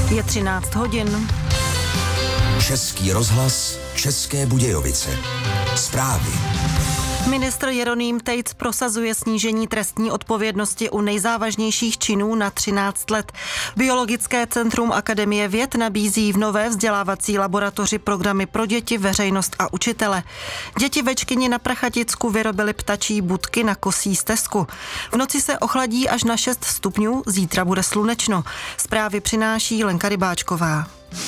Je 13 hodin. Český rozhlas, České Budějovice. Zprávy. Ministr Jeroným Tejc prosazuje snížení trestní odpovědnosti u nejzávažnějších činů na 13 let. Biologické centrum Akademie věd nabízí v nové vzdělávací laboratoři programy pro děti, veřejnost a učitele. Děti ve Čkyni na Prachaticku vyrobily ptačí budky na Kosí stezku. V noci se ochladí až na 6 stupňů, zítra bude slunečno. Zprávy přináší Lenka Rybáčková.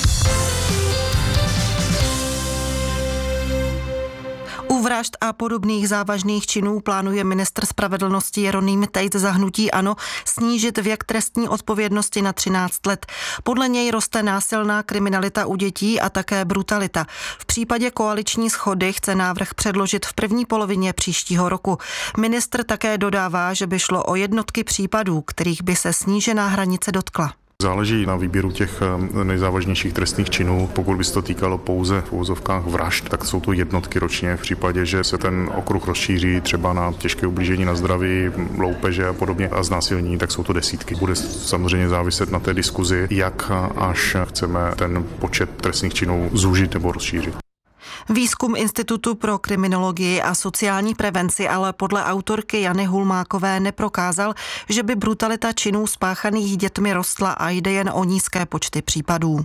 U vražd a podobných závažných činů plánuje ministr spravedlnosti Jeroným Tejc za hnutí ANO snížit věk trestní odpovědnosti na 13 let. Podle něj roste násilná kriminalita u dětí a také brutalita. V případě koaliční shody chce návrh předložit v první polovině příštího roku. Ministr také dodává, že by šlo o jednotky případů, kterých by se snížená hranice dotkla. Záleží na výběru těch nejzávažnějších trestných činů. Pokud by se to týkalo pouze v uvozovkách vražd, tak jsou to jednotky ročně. V případě, že se ten okruh rozšíří třeba na těžké ublížení na zdraví, loupeže a podobně a znásilnění, tak jsou to desítky. Bude samozřejmě záviset na té diskuzi, jak až chceme ten počet trestných činů zúžit nebo rozšířit. Výzkum Institutu pro kriminologii a sociální prevenci ale podle autorky Jany Hulmákové neprokázal, že by brutalita činů spáchaných dětmi rostla a jde jen o nízké počty případů.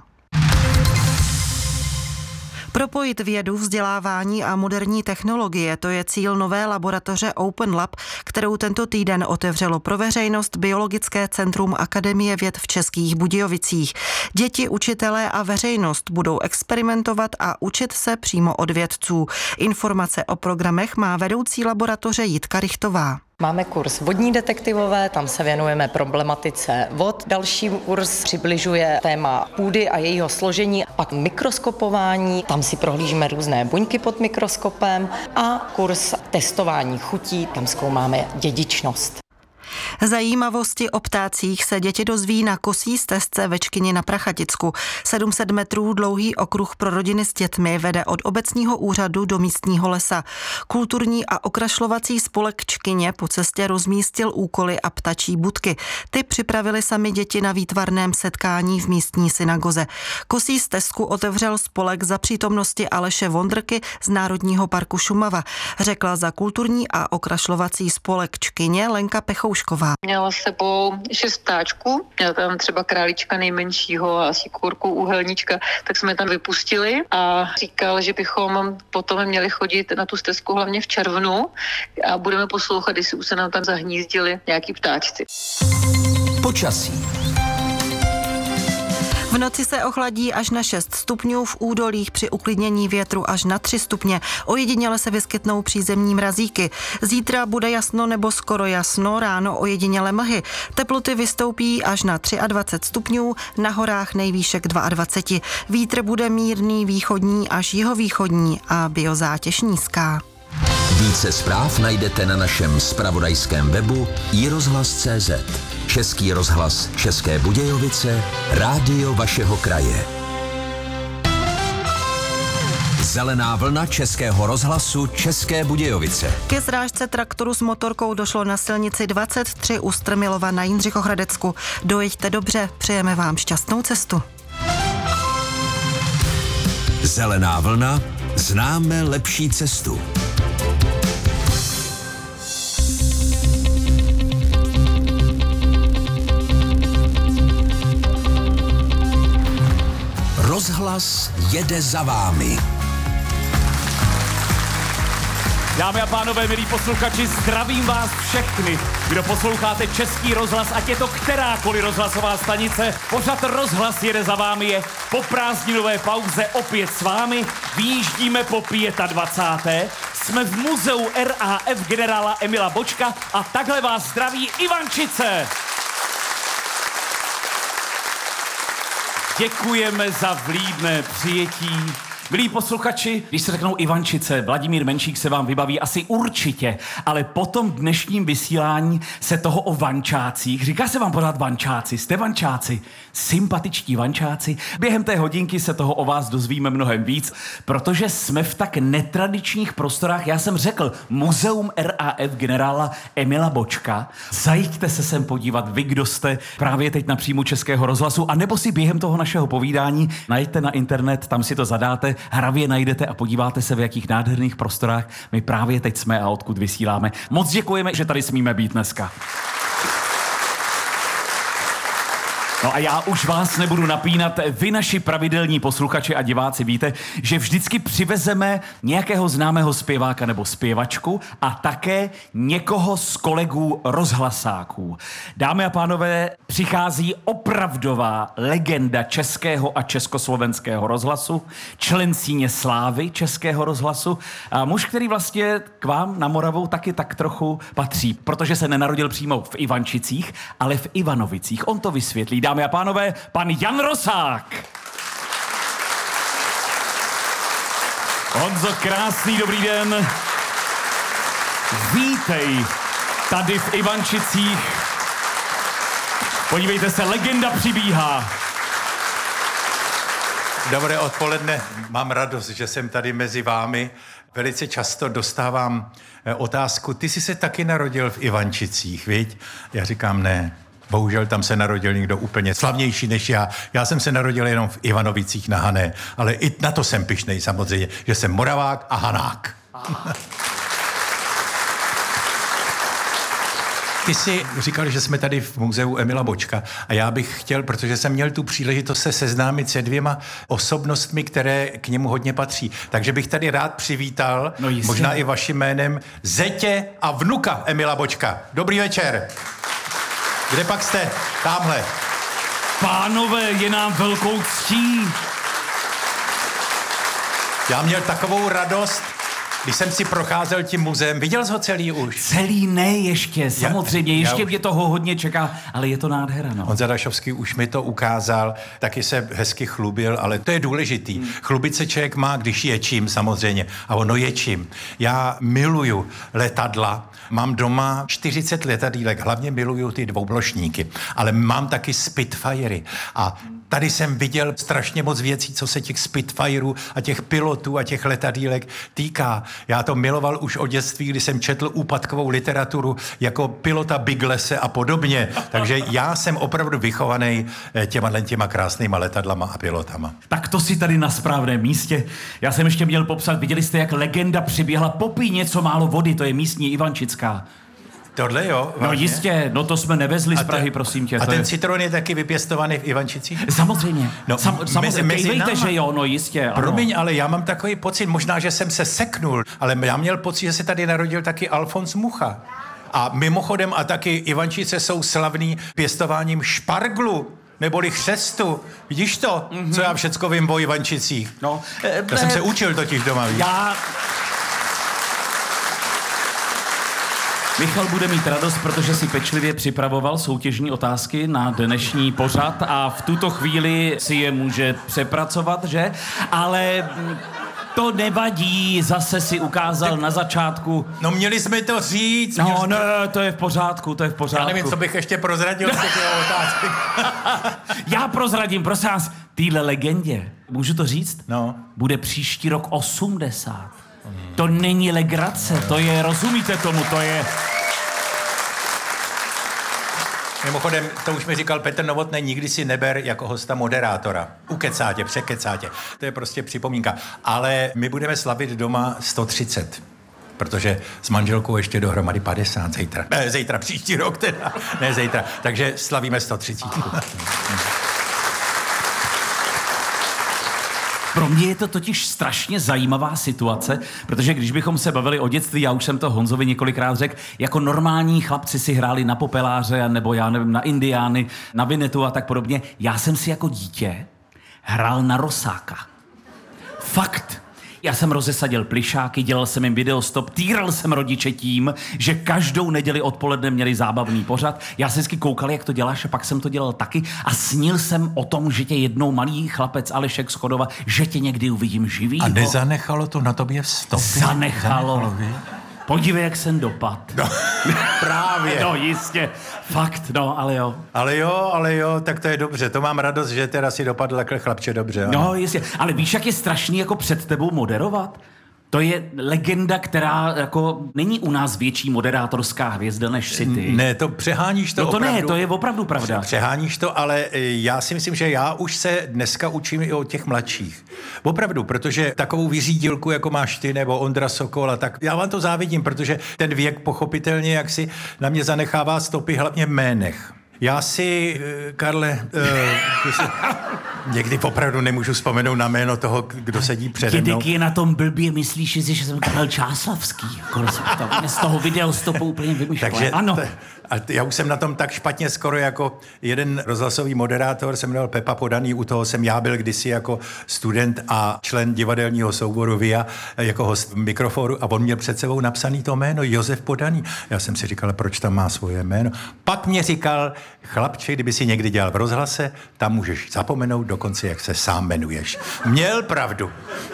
Propojit vědu, vzdělávání a moderní technologie, to je cíl nové laboratoře Open Lab, kterou tento týden otevřelo pro veřejnost Biologické centrum Akademie věd v Českých Budějovicích. Děti, učitelé a veřejnost budou experimentovat a učit se přímo od vědců. Informace o programech má vedoucí laboratoře Jitka Richtová. Máme kurz vodní detektivové, tam se věnujeme problematice vod. Další kurz přibližuje téma půdy a jejího složení, pak mikroskopování, tam si prohlížíme různé buňky pod mikroskopem a kurz testování chutí, tam zkoumáme dědičnost. Zajímavosti o ptácích se děti dozví na Kosí stezce ve Čkyni na Prachaticku. 700 metrů dlouhý okruh pro rodiny s dětmi vede od obecního úřadu do místního lesa. Kulturní a okrašlovací spolek Čkyně po cestě rozmístil úkoly a ptačí budky. Ty připravili sami děti na výtvarném setkání v místní synagoze. Kosí stezku otevřel spolek za přítomnosti Aleše Vondrky z Národního parku Šumava, řekla za kulturní a okrašlovací spolek Čkyně Lenka Pechoušková. Měla s sebou 6 ptáčků, měla tam třeba králíčka nejmenšího a asi kurku úhelníčka, tak jsme tam vypustili a říkal, že bychom potom měli chodit na tu stezku hlavně v červnu a budeme poslouchat, jestli už se nám tam zahnízdili nějaký ptáčci. Počasí. V noci se ochladí až na 6 stupňů, v údolích při uklidnění větru až na 3 stupně. Ojediněle se vyskytnou přízemní mrazíky. Zítra bude jasno nebo skoro jasno, ráno ojediněle mlhy. Teploty vystoupí až na 23 stupňů, na horách nejvýšek 22. Vítr bude mírný východní až jihovýchodní a biozátěž nízká. Více zpráv najdete na našem zpravodajském webu iRozhlas.cz. Český rozhlas České Budějovice, rádio vašeho kraje. Zelená vlna Českého rozhlasu České Budějovice. Ke srážce traktoru s motorkou došlo na silnici 23 u Strmilova na Jindřichohradecku. Dojeďte dobře, přejeme vám šťastnou cestu. Zelená vlna, známe lepší cestu. Rozhlas jede za vámi. Dámy a pánové, milí posluchači, zdravím vás všechny, kdo posloucháte Český rozhlas, ať je to kterákoliv rozhlasová stanice. Pořad Rozhlas jede za vámi je po prázdninové pauze opět s vámi. Vyjíždíme po 25. Jsme v muzeu RAF generála Emila Bočka a takhle vás zdraví Ivančice. Děkujeme za vlídné přijetí. Milí posluchači, když se řeknou Ivančice, Vladimír Menšík se vám vybaví asi určitě, ale po tom dnešním vysílání se toho o vančácích, říká se vám pořád vančáci, jste vančáci, sympatičtí vančáci, během té hodinky se toho o vás dozvíme mnohem víc, protože jsme v tak netradičních prostorách, já jsem řekl, Muzeum RAF generála Emila Bočka. Zajďte se sem podívat, vy, kdo jste právě teď na příjmu Českého rozhlasu, anebo si během toho našeho povídání najděte na internet, tam si to zadáte, hravě najdete a podíváte se, v jakých nádherných prostorách my právě teď jsme a odkud vysíláme. Moc děkujeme, že tady smíme být dneska. No a já už vás nebudu napínat. Vy, naši pravidelní posluchači a diváci, víte, že vždycky přivezeme nějakého známého zpěváka nebo zpěvačku a také někoho z kolegů rozhlasáků. Dámy a pánové, přichází opravdová legenda českého a československého rozhlasu, člen síně slávy Českého rozhlasu a muž, který vlastně k vám na Moravu taky tak trochu patří, protože se nenarodil přímo v Ivančicích, ale v Ivanovicích. On to vysvětlí. Dámy a pánové, pan Jan Rosák. Honzo, krásný dobrý den. Vítej tady v Ivančicích. Podívejte se, legenda přibíhá. Dobré odpoledne, mám radost, že jsem tady mezi vámi. Velice často dostávám otázku, ty jsi se taky narodil v Ivančicích, viď? Já říkám ne. Bohužel tam se narodil někdo úplně slavnější než já. Já jsem se narodil jenom v Ivanovicích na Hané, ale i na to jsem pyšnej samozřejmě, že jsem Moravák a Hanák. Ty jsi říkal, že jsme tady v muzeu Emila Bočka a já bych chtěl, protože jsem měl tu příležitost se seznámit se dvěma osobnostmi, které k němu hodně patří. Takže bych tady rád přivítal, možná i vaším jménem, zetě a vnuka Emila Bočka. Dobrý večer. Kde pak jste? Támhle. Pánové, je nám velkou ctí. Já měl takovou radost, když jsem si procházel tím muzeem. Viděl jsi ho celý už? Celý ne ještě, samozřejmě. Ještě mě toho hodně čeká, ale je to nádhera, no. Honza Dašovský už mi to ukázal, taky se hezky chlubil, ale to je důležitý. Chlubit se člověk má, když je čím, samozřejmě. A ono je čím. Já miluju letadla. Mám doma 40 letadýlek, hlavně miluju ty dvouplošníky. Ale mám taky Spitfiry. A tady jsem viděl strašně moc věcí, co se těch Spitfireů a těch pilotů a těch letadýlek týká. Já to miloval už od dětství, kdy jsem četl úpadkovou literaturu jako pilota Biglese a podobně. Takže já jsem opravdu vychovaný těma krásnýma letadlama a pilotama. Tak to si tady na správném místě. Já jsem ještě měl popsat, viděli jste, jak legenda přiběhla. Popij něco málo vody, to je místní Ivančická. Tohle jo? Vážně? No jistě, no to jsme nevezli z Prahy, prosím tě. A ten citron je taky vypěstovaný v Ivančicích? Samozřejmě. No, samozřejmě, kejvejte, že jo, no jistě. Ano. Promiň, ale já mám takový pocit, možná, že jsem se seknul, ale já měl pocit, že se tady narodil taky Alfons Mucha. A mimochodem, a taky Ivančice jsou slavný pěstováním šparglu, neboli chřestu. Vidíš to, co já všecko vím o Ivančicích? No, já jsem se učil totiž doma, víš? Michal bude mít radost, protože si pečlivě připravoval soutěžní otázky na dnešní pořad a v tuto chvíli si je může přepracovat, že? Ale to nevadí, zase si ukázal na začátku. No měli jsme to říct. No, ne, to je v pořádku, to je v pořádku. Já nevím, co bych ještě prozradil z těch otázky. Já prozradím, prosím vás, týhle legendě, můžu to říct? No. Bude příští rok 80. To není legrace, to je, rozumíte tomu, to je... Mimochodem, to už mi říkal Petr Novotný, nikdy si neber jako hosta moderátora. Ukecá tě, překecá tě. To je prostě připomínka. Ale my budeme slavit doma 130. Protože s manželkou ještě dohromady 50 zítra, příští rok teda. Ne zítra. Takže slavíme 130. Pro mě je to totiž strašně zajímavá situace, protože když bychom se bavili o dětství, já už jsem to Honzovi několikrát řekl, jako normální chlapci si hráli na popeláře, nebo já nevím, na indiány, na vinetu a tak podobně. Já jsem si jako dítě hrál na Rosáka. Fakt. Já jsem rozesadil plišáky, dělal jsem jim videostop, týral jsem rodiče tím, že každou neděli odpoledne měli zábavný pořad. Já jsem vždycky koukal, jak to děláš, a pak jsem to dělal taky a snil jsem o tom, že tě jednou malý chlapec Alešek z Chodova, že tě někdy uvidím živýho. A nezanechalo to na tobě stopy? Zanechalo. Podívej, jak jsem dopad. No, právě. No, jistě. Fakt, no, ale jo. Ale jo, tak to je dobře. To mám radost, že teda si dopadl takhle chlapče dobře. Ano. No, jistě. Ale víš, jak je strašný jako před tebou moderovat? To je legenda, která jako není u nás větší moderátorská hvězda než si ty. Ne, to přeháníš to no to opravdu. Ne, to je opravdu pravda. Přeháníš to, ale já si myslím, že já už se dneska učím i o těch mladších. Opravdu, protože takovou vyřídilku, jako máš ty nebo Ondra Sokola, tak já vám to závidím, protože ten věk pochopitelně jak si na mě zanechává stopy hlavně v jménech. Já si, Karle, někdy opravdu nemůžu vzpomenout na jméno toho, kdo sedí přede mnou. Dědek je na tom blbě, myslíš, že jsem Karel Čáslavský. Z toho videostopu úplně vymýšlel. Takže ano. A já už jsem na tom tak špatně skoro jako jeden rozhlasový moderátor, se jmenoval Pepa Podaný, u toho jsem já byl kdysi jako student a člen divadelního souboru VIA jako host v mikrofonu a on měl před sebou napsaný to jméno Josef Podaný. Já jsem si říkal, proč tam má svoje jméno. Pak mě říkal, chlapče, kdyby si někdy dělal v rozhlase, tam můžeš zapomenout dokonce, jak se sám jmenuješ. Měl pravdu.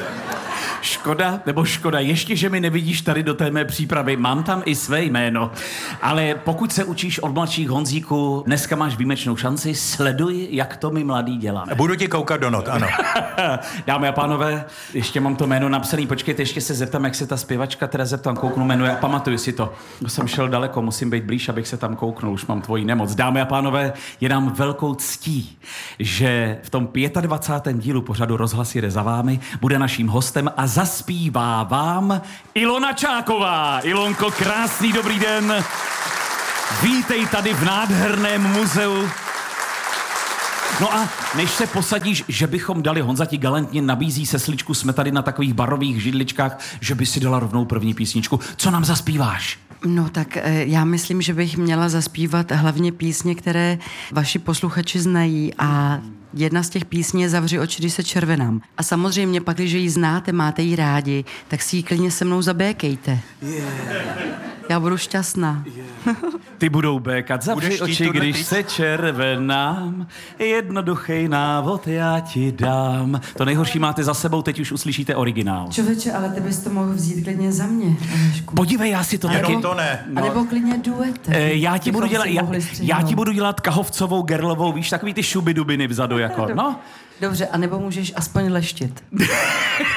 Škoda, ještě, že mi nevidíš tady do té mé přípravy. Mám tam i své jméno. Ale pokud se učíš od mladších Honzíku, dneska máš výjimečnou šanci, sleduj, jak to my mladí děláme. Budu ti koukat do not, ano. Dámy a pánové, ještě mám to jméno napsaný, počkejte, ještě se zeptám, jak se ta zpěvačka, teda zeptám, kouknu jmenuje, pamatuju si to. Jsem šel daleko, musím být blíž, abych se tam kouknul, už mám tvoji nemoc. Dámy a pánové, je nám velkou ctí, že v tom 25. dílu pořadu Rozhlas jede za vámi bude naším hostem a zaspívá vám Ilona Čáková. Ilonko, krásný dobrý den. Vítej tady v nádherném muzeu. No a než se posadíš, že bychom dali, Honza ti galantně nabízí sesličku, jsme tady na takových barových židličkách, že by si dala rovnou první písničku. Co nám zaspíváš? No tak já myslím, že bych měla zaspívat hlavně písně, které vaši posluchači znají a jedna z těch písní je Zavři oči, když se červenám. A samozřejmě pak, když ji znáte, máte ji rádi, tak si ji klidně se mnou zabékejte. Já budu šťastná. Ty budou békat, zavři oči, když se červenám, jednoduchý návod já ti dám. To nejhorší máte za sebou, teď už uslyšíte originál. Člověče, ale ty bys to mohl vzít klidně za mě, Alešku. Podívej, já si to taky... to ne. No. A nebo klidně duet. Já ti budu dělat Kahovcovou, Gerlovou, víš, takový ty šubidubiny vzadu, jako, no. Dobře, a nebo můžeš aspoň leštit.